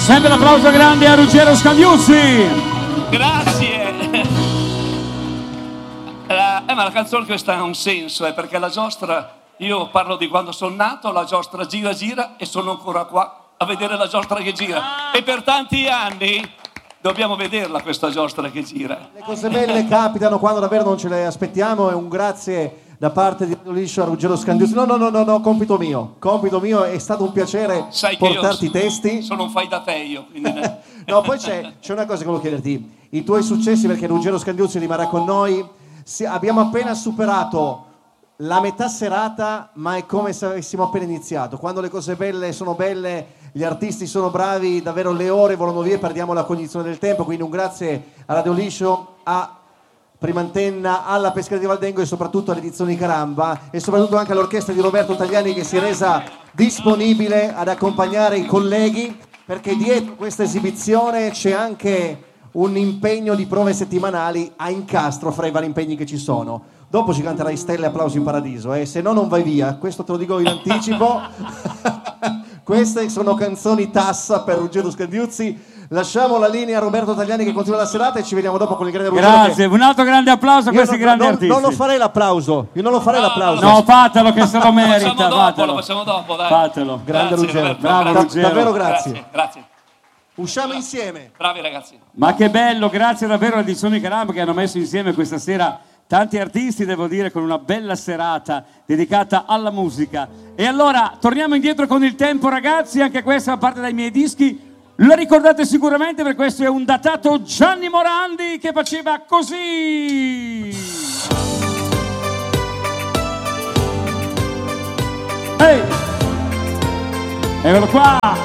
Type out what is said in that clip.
Sempre l'applauso grande a Ruggero Scandiuzzi. Grazie. Ma la canzone questa ha un senso, perché la giostra, io parlo di quando sono nato, la giostra gira gira e sono ancora qua a vedere la giostra che gira. E per tanti anni dobbiamo vederla questa giostra che gira. Le cose belle capitano quando davvero non ce le aspettiamo, e un grazie da parte di Radio Liscio a Ruggero Scandiuzzi. No, compito mio, è stato un piacere portarti i testi. Sono un fai da te io, quindi... No, poi c'è una cosa che volevo chiederti, i tuoi successi, perché Ruggero Scandiuzzi rimarrà con noi. Abbiamo appena superato la metà serata, ma è come se avessimo appena iniziato. Quando le cose belle sono belle, gli artisti sono bravi, davvero le ore volano via e perdiamo la cognizione del tempo. Quindi un grazie a Radio Liscio, a Prima Antenna, alla Pescaria di Valdengo e soprattutto alle edizioni Caramba, e soprattutto anche all'orchestra di Roberto Tagliani, che si è resa disponibile ad accompagnare i colleghi, perché dietro questa esibizione c'è anche un impegno di prove settimanali a incastro fra i vari impegni che ci sono. Dopo ci canterai Stelle e Applausi in Paradiso, se no non vai via, questo te lo dico in anticipo. Queste sono canzoni tassa per Ruggero Scandiuzzi. Lasciamo la linea a Roberto Tagliani che continua la serata e ci vediamo dopo con il grande Ruggero. Grazie, un altro grande applauso a questi grandi artisti. Non lo farei l'applauso, io non lo farei l'applauso. No, fatelo che se lo merita. Lo facciamo dopo, dai. Fatelo. Grande Ruggero, bravo Ruggero. Davvero grazie. Grazie. Usciamo insieme. Bravi ragazzi. Ma che bello, grazie davvero alle edizioni Caramba che hanno messo insieme questa sera tanti artisti, devo dire, con una bella serata dedicata alla musica. E allora torniamo indietro con il tempo, ragazzi, anche questa fa parte dai miei dischi. Lo ricordate sicuramente, per questo è un datato Gianni Morandi che faceva così. Ehi! Eccolo qua!